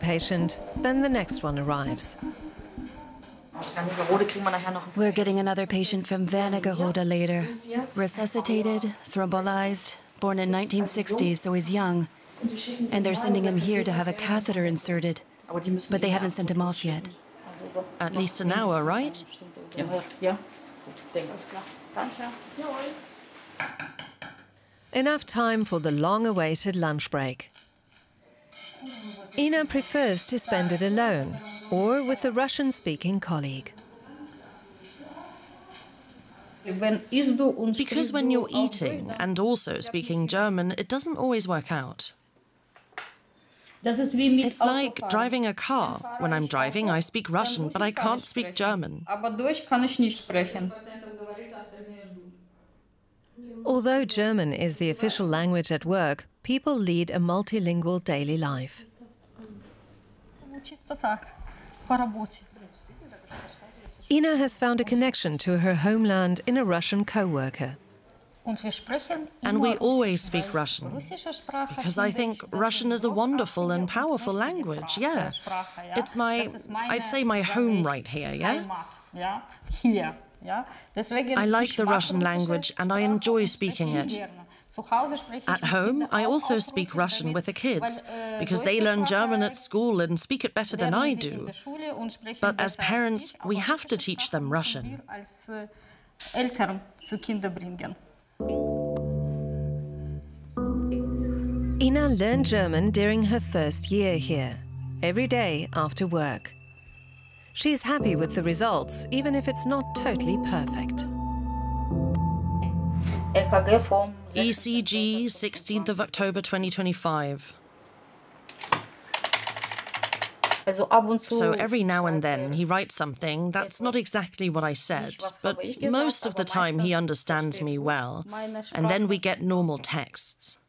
patient, then the next one arrives. We're getting another patient from Wernigerode later. Resuscitated, thrombolyzed, born in 1960, so he's young. And they're sending him here to have a catheter inserted. But they haven't sent him off yet. At least an hour, right? Enough time for the long-awaited lunch break. Ina prefers to spend it alone or with a Russian-speaking colleague. Because when you're eating and also speaking German, it doesn't always work out. It's like driving a car. When I'm driving, I speak Russian, but I can't speak German. Although German is the official language at work, people lead a multilingual daily life. Ina has found a connection to her homeland in a Russian co-worker. And we always speak Russian, because I think Russian is a wonderful and powerful language, yeah. It's I'd say my home right here, yeah? I like the Russian language and I enjoy speaking it. At home, I also speak Russian with the kids, because they learn German at school and speak it better than I do. But as parents, we have to teach them Russian. Ina learned German during her first year here, every day after work. She's happy with the results, even if it's not totally perfect. ECG, 16th of October 2025. So every now and then he writes something that's not exactly what I said, but most of the time he understands me well, and then we get normal texts.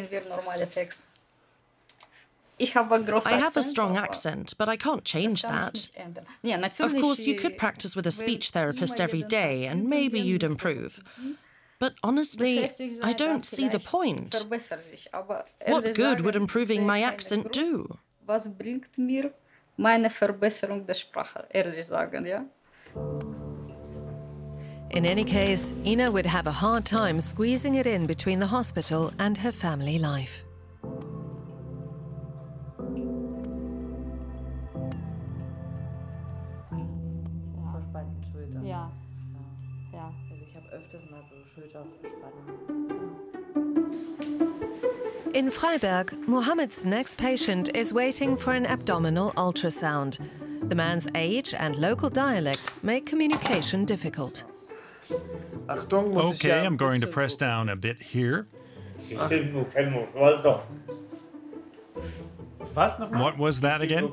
I have a strong accent, but I can't change that. Of course, you could practice with a speech therapist every day, and maybe you'd improve. But honestly, I don't see the point. What good would improving my accent do? In any case, Ina would have a hard time squeezing it in between the hospital and her family life. In Freiberg, Mohammed's next patient is waiting for an abdominal ultrasound. The man's age and local dialect make communication difficult. Okay, I'm going to press down a bit here. What was that again?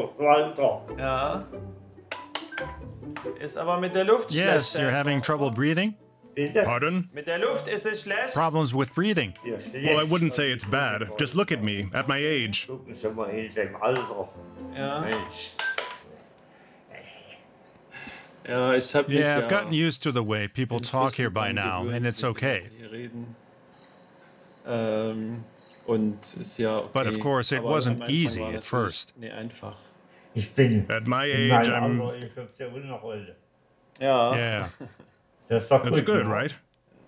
Yes, you're having trouble breathing? Pardon? Problems with breathing. Well, I wouldn't say it's bad. Just look at me, at my age. Yeah, I've gotten used to the way people talk here by now, and it's okay. But of course, it wasn't easy at first. At my age, I'm... Yeah. That's good, right?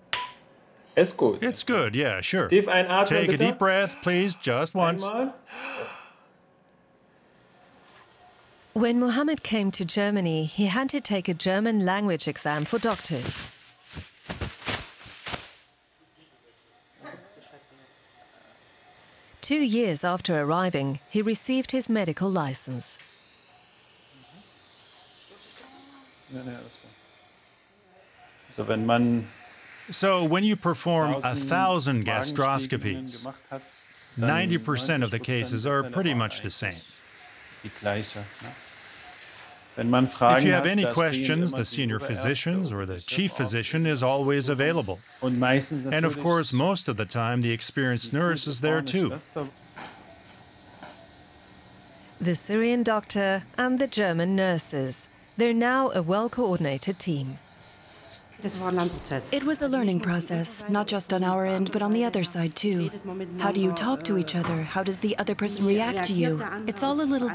It's good, yeah, sure. Take a deep breath, please, just once. When Mohammed came to Germany, he had to take a German language exam for doctors. Two years after arriving, he received his medical license. So when you perform 1,000 gastroscopies, 90% of the cases are pretty much the same. If you have any questions, the senior physicians or the chief physician is always available. And of course, most of the time, the experienced nurse is there too. The Syrian doctor and the German nurses. They're now a well-coordinated team. It was a learning process, not just on our end, but on the other side too. How do you talk to each other? How does the other person react to you? It's all a little